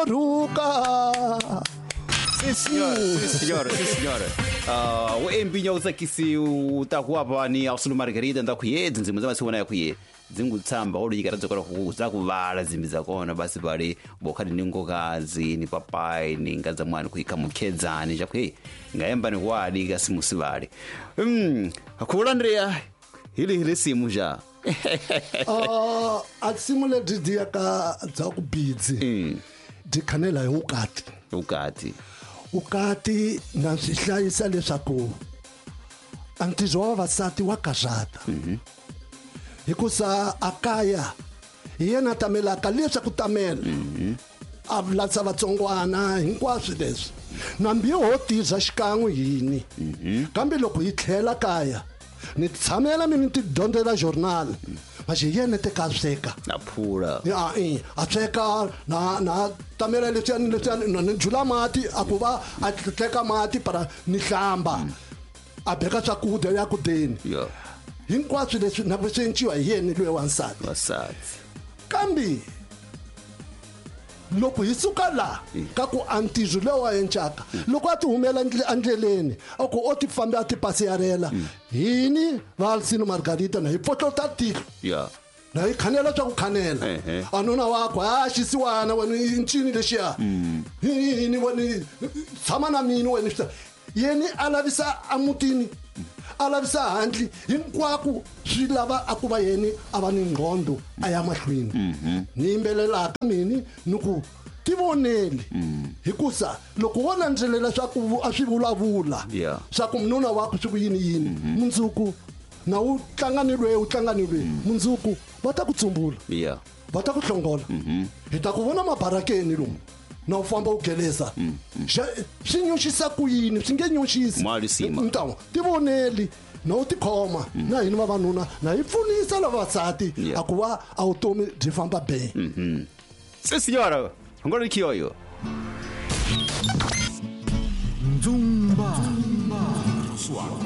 ruka. Sim, senhora. O embinho zakisi utakuwa ni Alcino Margarida ndakuye nzimu zamasibona yakuye zingutsamba oluyikira dzokora kuzakuvala zimbi zakona basi bali bokhali ningokazi ni papai ni ngaza mwana kuika mukhedzani chakwe ngayemba ni kwadi kasimusibali akulandria hili simu ja asimu leti dia ka dzakubidzi dikhanela ukati na swihlayisa leswaku antizo wa vasati wa kazata hikusa akaya yena tamelaka leswaku tamela a vulatisa vatsongwana hinkwaswo leswi nambi ho tiza xikan'we yini kambe loko hi tlhela kaya ni tshamela mina ti dyondzela journal manje yena te ka sweka na phula a sweka na tamela leswi ni jula mati akuva a tleka mati para ni hlamba a beka swakudya ya kudeni hinkwaswo leswi na swi enciwa hi yena loyi wansati kambe loko hi suka la ka ku antizo lewa encaka loko a ti humela andleleni ako o ti fambe a ti pasiyarela hini va Alcino Margarida na hi pfotlota tihlo na hi khanela swa ku khanela anuna wakho xisiwana wena incini lexiya hini wena tshama na mina wena yeni a lavisa amutini a lavisa handli hinkwako swi lava a ku va yeni a va ni ngqondo a ya mahlweni ni yimbelelaka mini ni ku ti voneli hikusa loko wo landzelela swa ku a swi vulavula swa ku mununa wakho swi ku yini mundzuku na u tlanga ni lweyi mundzuku va ta ku tsumbula va ta ku hlongola hi ta ku vona mabarakeni lomu na u famba u geleza swi nyuxisa ku yini swi nge nyuxisi ntawo ti voneli na u tikhoma na hini vavanuna na hi pfunisa lava vasati a ku va a vutomi byi famba be senhora ngora kiyoyo Nzumba.